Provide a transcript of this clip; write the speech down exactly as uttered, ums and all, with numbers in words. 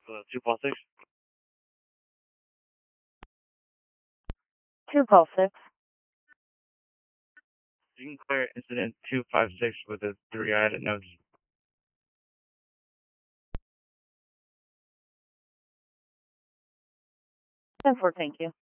Uh, two plus six. two Pulse six. You can clear incident two five six with a three-eyed nose. ten four, thank you.